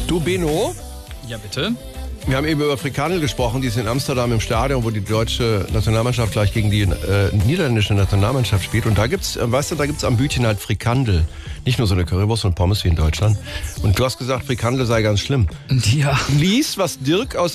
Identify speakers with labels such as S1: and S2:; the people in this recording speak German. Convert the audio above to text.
S1: Du, Beno?
S2: Ja, bitte.
S1: Wir haben eben über Frikandel gesprochen, die ist in Amsterdam im Stadion, wo die deutsche Nationalmannschaft gleich gegen die niederländische Nationalmannschaft spielt. Und da gibt's, weißt du, da gibt's am Bütchen halt Frikandel. Nicht nur so eine Currywurst und Pommes wie in Deutschland. Und du hast gesagt, Frikandel sei ganz schlimm.
S2: Ja.
S1: Lies, was Dirk aus